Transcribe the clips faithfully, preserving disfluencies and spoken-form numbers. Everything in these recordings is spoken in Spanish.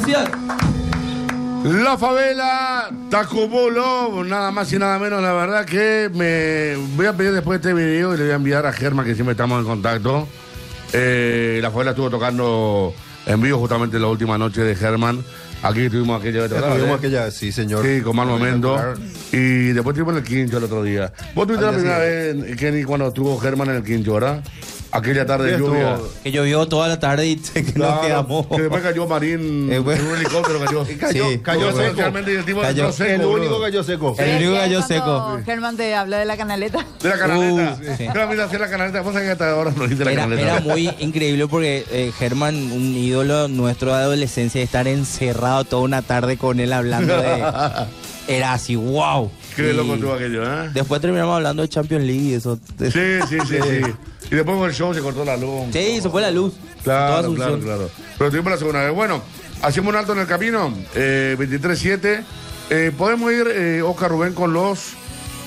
Gracias. La favela, Tacubolo, nada más y nada menos. La verdad que me voy a pedir después de este video y le voy a enviar a Germán, que siempre estamos en contacto. Eh, la favela estuvo tocando en vivo justamente la última noche de Germán. Aquí tuvimos aquella vez. Tuvimos ¿eh? aquella, sí, señor. Sí, con mal momento. Y después estuvimos en el Quincho el otro día. Vos tuviste la primera vez, Kenny, cuando estuvo Germán en el Quincho, ¿verdad? Aquella tarde de lluvia. Que llovió toda la tarde y que claro, nos quedamos. Que después cayó Marín eh, bueno. en un helicóptero, cayó. cayó, sí, cayó seco. Y el tipo cayó seco, el bro. único cayó seco. El único cayó seco. Germán te habla de la canaleta. De la canaleta. Uh, sí. Pero mira, la canaleta. Vos sabés que hasta ahora no dice la era, canaleta. era muy increíble porque eh, Germán, un ídolo nuestro de adolescencia, estar encerrado toda una tarde con él hablando de... Era así, wow. Qué y loco tuvo aquello, ¿eh? Después terminamos hablando de Champions League y eso. Sí, sí, sí, sí. Y después con el show se cortó la luz. Sí, se fue la luz. Claro, claro, claro. Pero tuvimos la segunda vez. Bueno, hacemos un alto en el camino. Eh, veintitrés siete. Eh, podemos ir, eh, Oscar Rubén, con los,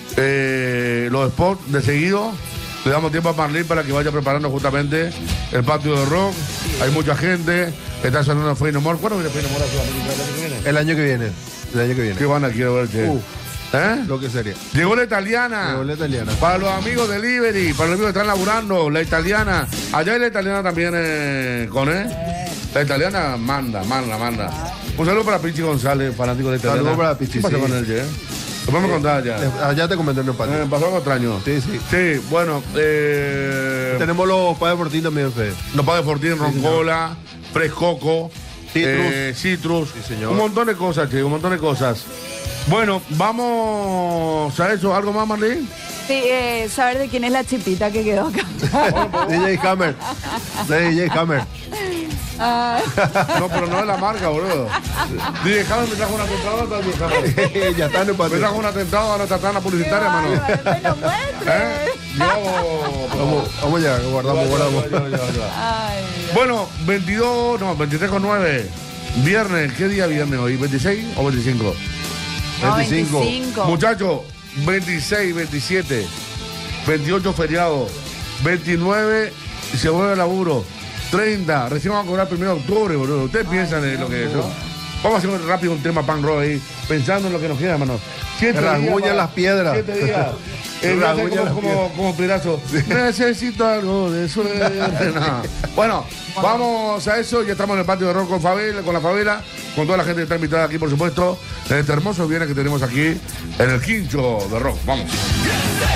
eh, los spots de seguido. Le damos tiempo a Marlene para que vaya preparando justamente el patio de rock. Hay mucha gente. Está sonando Fey No More. ¿Cuándo viene Fey No More a Sudamérica? ¿El año que viene? El año que viene. El año que viene. ¿Qué banda quiero ver, che? Uh, ¿Eh? Lo que sería. Llegó la italiana. Llegó la italiana. Para los amigos de Delivery, para los amigos que están laburando, la italiana. Allá hay la italiana también, eh, con él. La italiana manda, manda, manda. Un saludo para Pichi González, fanático de la italiana. Saludo para Pichi, ¿Qué pasó sí. con él, che? Lo podemos contar ya. Allá te comenté en el patio. Eh, pasó algo extraño. Sí, sí. Sí, bueno. Eh, Tenemos los padres Fortín también, Fede. Los padres Fortín, Roncola, Frescoco, Citrus. eh, Citrus. Sí, señor. Un montón de cosas, che, un montón de cosas. Bueno, vamos a eso. ¿Algo más, Marlene? Sí, eh, saber de quién es la chipita que quedó acá. D J Hammer. D J Hammer. Ah. No, pero no es la marca, boludo. D J Hammer me trajo un atentado, D J Hammer. Ya está en el Me patio. trajo un atentado a nuestra tana publicitaria, mano. Me lo muestre. ¿Eh? Yo, Vamos, vamos ya, guardamos, guardamos. Yo, yo, yo, yo. Ay, Dios. Bueno, veintidós, no, veintitrés con nueve. Viernes, ¿qué día viernes hoy? ¿veintiséis o veinticinco? No, veinticinco. veinticinco. Muchachos, veintiséis, veintisiete, veintiocho feriado, veintinueve se vuelve el laburo, treinta, recién vamos a cobrar primero de octubre, boludo. Ustedes Ay, piensan en lo que es no. eso. Vamos a hacer rápido un tema pan rock ahí, pensando en lo que nos queda, hermano. Siete Rasguñan días, las piedras. Siete días. Eh, voy a hacer Rasguñan las como, como, como pedazo. Necesito algo de suerte. No. Bueno, vamos a eso. Ya estamos en el patio de rock con favela, con la favela, con toda la gente que está invitada aquí, por supuesto, en este hermoso viernes que tenemos aquí en el Quincho de Rock. Vamos.